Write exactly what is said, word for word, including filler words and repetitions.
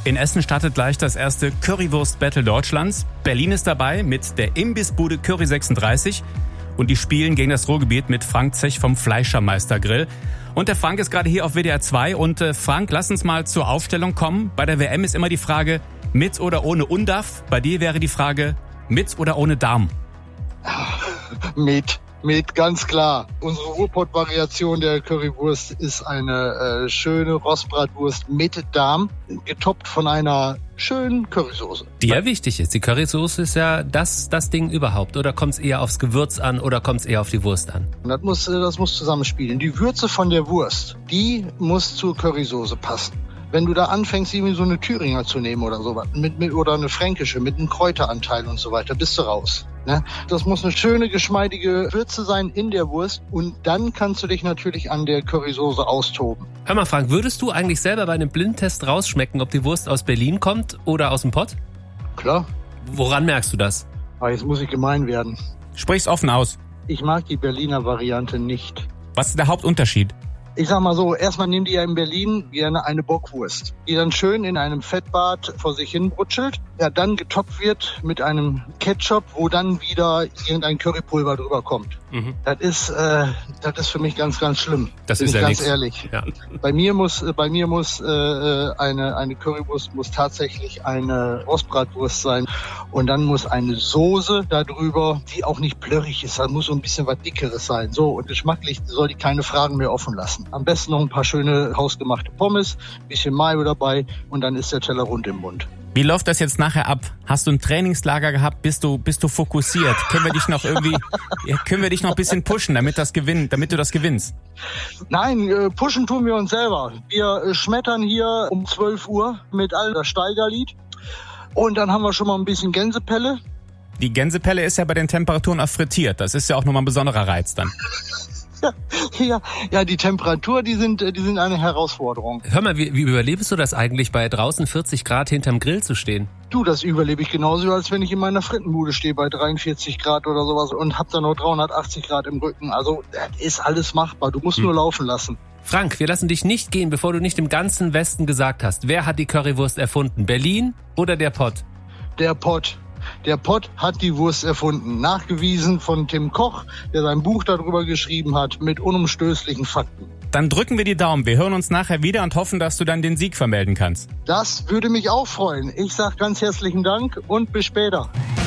In Essen startet gleich das erste Currywurst-Battle Deutschlands. Berlin ist dabei mit der Imbissbude Curry sechsunddreißig. Und die spielen gegen das Ruhrgebiet mit Frank Zech vom Fleischermeister Grill. Und der Frank ist gerade hier auf W D R zwei. Und äh, Frank, lass uns mal zur Aufstellung kommen. Bei der W M ist immer die Frage, mit oder ohne Undav. Bei dir wäre die Frage, mit oder ohne Darm? Mit. Mit, ganz klar. Unsere Ruhrpott-Variation der Currywurst ist eine äh, schöne Rostbratwurst mit Darm, getoppt von einer schönen Currysoße. Die ja wichtig ist. Die Currysoße ist ja das, das Ding überhaupt. Oder kommt es eher aufs Gewürz an oder kommt es eher auf die Wurst an? Das muss, das muss zusammenspielen. Die Würze von der Wurst, die muss zur Currysoße passen. Wenn du da anfängst, irgendwie so eine Thüringer zu nehmen oder sowas, mit, mit, oder eine fränkische mit einem Kräuteranteil und so weiter, bist du raus. Ne? Das muss eine schöne, geschmeidige Würze sein in der Wurst und dann kannst du dich natürlich an der Currysoße austoben. Hör mal, Frank, würdest du eigentlich selber bei einem Blindtest rausschmecken, ob die Wurst aus Berlin kommt oder aus dem Pott? Klar. Woran merkst du das? Aber jetzt muss ich gemein werden. Sprich's offen aus. Ich mag die Berliner Variante nicht. Was ist der Hauptunterschied? Ich sag mal so, erstmal nehmen die ja in Berlin gerne eine Bockwurst, die dann schön in einem Fettbad vor sich hin brutschelt, ja dann getoppt wird mit einem Ketchup, wo dann wieder irgendein Currypulver drüber kommt. Mhm. Das ist, äh, das ist für mich ganz, ganz schlimm. Das Bin ist ich ja ganz nix. ehrlich. Ja. Bei mir muss, bei mir muss äh, eine eine Currywurst muss tatsächlich eine Rostbratwurst sein und dann muss eine Soße darüber, die auch nicht plörrig ist. Da muss so ein bisschen was Dickeres sein. So und geschmacklich soll die keine Fragen mehr offen lassen. Am besten noch ein paar schöne hausgemachte Pommes, bisschen Mayo dabei und dann ist der Teller rund im Mund. Wie läuft das jetzt nachher ab? Hast du ein Trainingslager gehabt? Bist du, bist du fokussiert? Können wir dich noch irgendwie, können wir dich noch ein bisschen pushen, damit das gewinn, damit du das gewinnst? Nein, äh, pushen tun wir uns selber. Wir äh, schmettern hier um zwölf Uhr mit all das Steigerlied und dann haben wir schon mal ein bisschen Gänsepelle. Die Gänsepelle ist ja bei den Temperaturen auch frittiert. Das ist ja auch nochmal ein besonderer Reiz dann. Ja, ja, ja, die Temperatur, die sind, die sind eine Herausforderung. Hör mal, wie, wie überlebst du das eigentlich, bei draußen vierzig Grad hinterm Grill zu stehen? Du, das überlebe ich genauso, als wenn ich in meiner Frittenbude stehe bei dreiundvierzig Grad oder sowas und hab dann noch dreihundertachtzig Grad im Rücken. Also, das ist alles machbar. Du musst hm. nur laufen lassen. Frank, wir lassen dich nicht gehen, bevor du nicht im ganzen Westen gesagt hast, wer hat die Currywurst erfunden? Berlin oder der Pott? Der Pott. Der Pott hat die Wurst erfunden, nachgewiesen von Tim Koch, der sein Buch darüber geschrieben hat, mit unumstößlichen Fakten. Dann drücken wir die Daumen. Wir hören uns nachher wieder und hoffen, dass du dann den Sieg vermelden kannst. Das würde mich auch freuen. Ich sage ganz herzlichen Dank und bis später.